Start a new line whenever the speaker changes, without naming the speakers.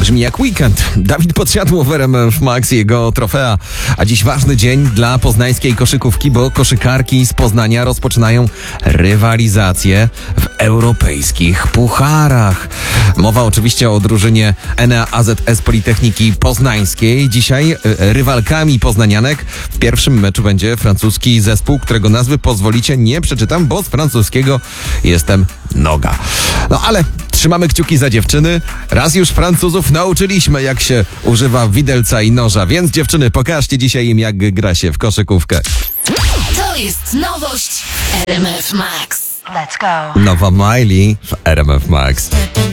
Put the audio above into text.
brzmi jak weekend. Dawid Podsiadło w RMF Max i jego trofea. A dziś ważny dzień dla poznańskiej koszykówki, bo koszykarki z Poznania rozpoczynają rywalizację w europejskich pucharach. Mowa oczywiście o drużynie Enea AZS Politechniki Poznańskiej. Dzisiaj rywalkami poznanianek w pierwszym meczu będzie francuski zespół, którego nazwy pozwolicie nie przeczytam, bo z francuskiego jestem noga. No ale trzymamy kciuki za dziewczyny. Raz już Francuzów nauczyliśmy, jak się używa widelca i noża, więc dziewczyny, pokażcie dzisiaj im, jak gra się w koszykówkę.
To jest nowość RMF Max. Let's go.
Nowa Miley w RMF Max.